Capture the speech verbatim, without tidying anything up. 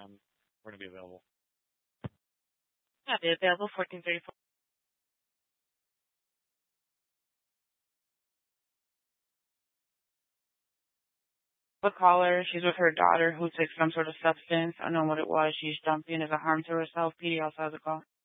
time we're going to be available. Yeah, be available fourteen thirty-four. A caller, she's with her daughter who took some sort of substance. I don't know what it was. She's dumping as a harm to herself. P D also has a call.